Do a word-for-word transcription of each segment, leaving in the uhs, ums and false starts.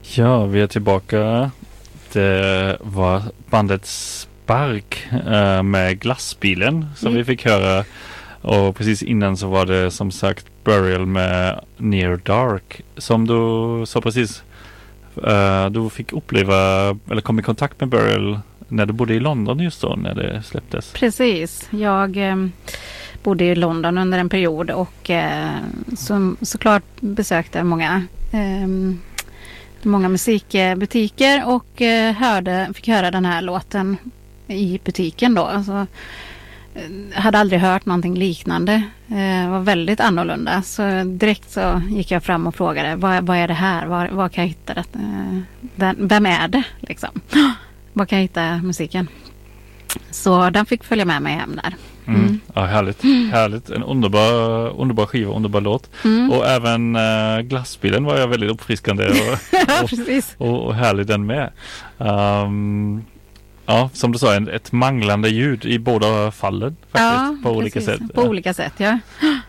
Ja, vi är tillbaka. Det var bandet Spark äh, med Glassbilen som mm. vi fick höra. Och precis innan så var det som sagt Burial med Near Dark. Som du sa precis, äh, du fick uppleva eller kom i kontakt med Burial när du bodde i London just då när det släpptes. Precis, jag eh, bodde i London under en period och eh, så, såklart besökte många eh, många musikbutiker och eh, hörde, fick höra den här låten i butiken då. Alltså, jag hade aldrig hört någonting liknande. Det var väldigt annorlunda. Så direkt så gick jag fram och frågade, vad, vad är det här? Var, var kan jag hitta det? Den, vem är det? Liksom. Var kan jag hitta musiken? Så den fick följa med mig hem där. Mm. Mm. Ja, härligt. Mm. Härligt. En underbar, underbar skiva, underbar låt. Mm. Och även äh, Glassbilen var jag väldigt uppfriskande och, ja, och, och, och härlig den med. Um, ja, som du sa, en, ett manglande ljud i båda fallen faktiskt. Ja, på olika precis. sätt. På ja. olika sätt, ja.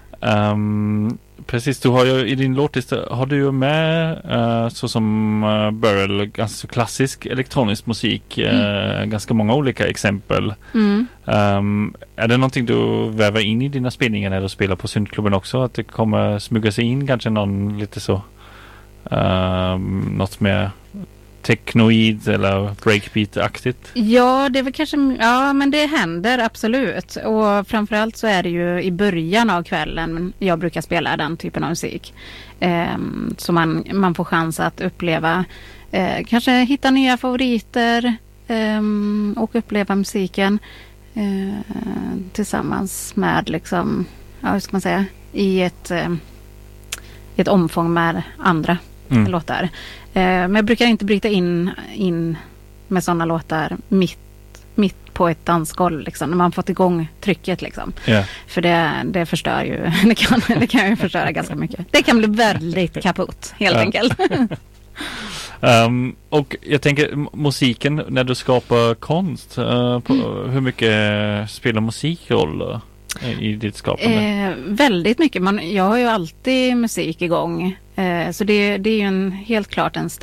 Um, precis, du har ju i din låtlista har du ju med uh, så som uh, Burial, ganska klassisk elektronisk musik, uh, mm. ganska många olika exempel. Mm. Um, är det någonting du väver in i dina spelningar när du spelar på syntklubben också? Att det kommer smyga sig in kanske någon lite så um, något mer technoid eller breakbeat-aktigt? Ja, det är väl kanske, ja, men det händer absolut. Och framförallt så är det ju i början av kvällen jag brukar spela den typen av musik. Eh, så man, man får chans att uppleva, eh, kanske hitta nya favoriter eh, och uppleva musiken eh, tillsammans med liksom, ja, hur ska man säga, i ett, eh, ett omfång med andra mm. låtar. Men jag brukar inte bryta in, in med sådana låtar mitt, mitt på ett dansgolv liksom, när man fått igång trycket liksom. Yeah. För det, det förstör ju, det kan, det kan ju förstöra ganska mycket. Det kan bli väldigt kaputt helt ja. enkelt. um, och jag tänker musiken när du skapar konst, uh, på, mm. hur mycket spelar musik roll i ditt skapande? Eh, väldigt mycket. Man, jag har ju alltid musik igång. Eh, så det, det är ju en, helt klart en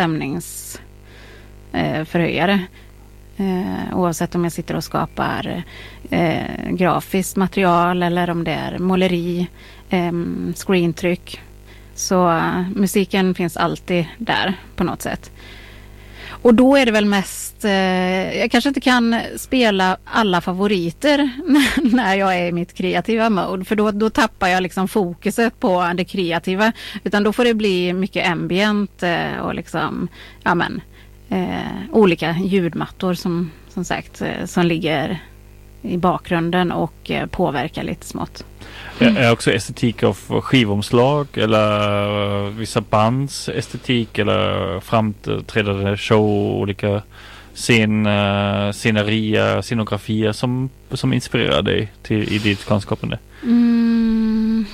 stämningsförhöjare. Eh, eh, oavsett om jag sitter och skapar eh, grafiskt material eller om det är måleri, eh, screentryck. Så uh, musiken finns alltid där på något sätt. Och då är det väl mest, eh, jag kanske inte kan spela alla favoriter när jag är i mitt kreativa mode. För då, då tappar jag liksom fokuset på det kreativa. Utan då får det bli mycket ambient eh, och liksom, ja men, eh, olika ljudmattor som, som sagt, eh, som ligger i bakgrunden och eh, påverkar lite smått. Mm. Är också estetik av skivomslag eller vissa bands estetik eller framträdande show, olika scen, scenerier, scenografier som, som inspirerar dig till, i ditt konstskapande? Mm.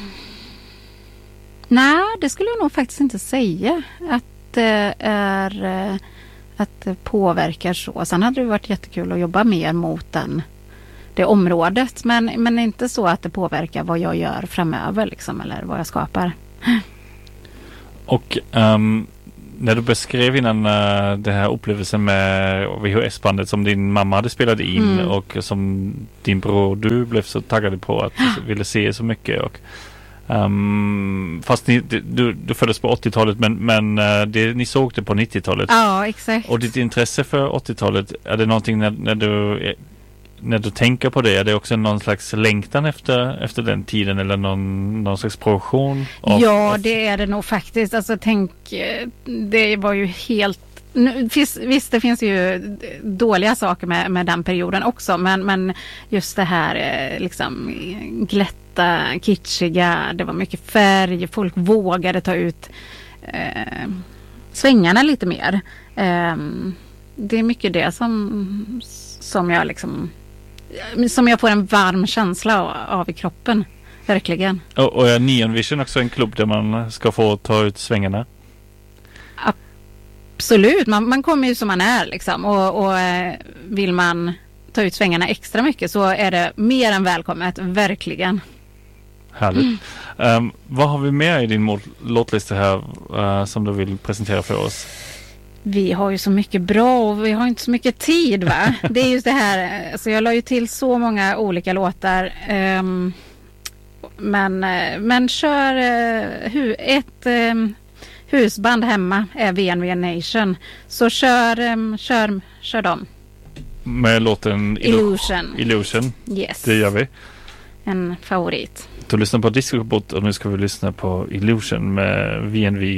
Nej, det skulle jag nog faktiskt inte säga att det är att det påverkar så. Sen hade det varit jättekul att jobba mer mot den det området, men, men inte så att det påverkar vad jag gör framöver liksom, eller vad jag skapar. Och um, när du beskrev innan uh, den här upplevelsen med V H S-bandet som din mamma hade spelat in mm. och som din bror du blev så taggad på att du ville se så mycket och um, fast ni, du, du föddes på åttiotalet men, men uh, det, ni såg det på nittiotalet. Ja, exakt. Och ditt intresse för åttiotalet, är det någonting när, när du när du tänker på det, är det också någon slags längtan efter, efter den tiden eller någon, någon slags produktion? Av, ja, av... det är det nog faktiskt. Alltså tänk, det var ju helt... Nu, visst, det finns ju dåliga saker med, med den perioden också, men, men just det här liksom glätta, kitschiga, det var mycket färg, folk vågade ta ut eh, svängarna lite mer. Eh, det är mycket det som, som jag liksom som jag får en varm känsla av, av i kroppen, verkligen. Och, och är Neon Vision också en klubb där man ska få ta ut svängarna? Absolut, man, man kommer ju som man är liksom, och, och vill man ta ut svängarna extra mycket så är det mer än välkommet, verkligen. Härligt. Mm. Um, vad har vi mer i din låtlista här uh, som du vill presentera för oss? Vi har ju så mycket bra och vi har inte så mycket tid, va? Det är ju det här, alltså jag la ju till så många olika låtar. Um, men, men kör uh, hu, ett um, husband hemma är V N V Nation. Så kör, um, kör, kör dem. Med låten Illusion. Illusion. Yes. Det gör vi. En favorit. Du lyssnar på Discobot och nu ska vi lyssna på Illusion med V N V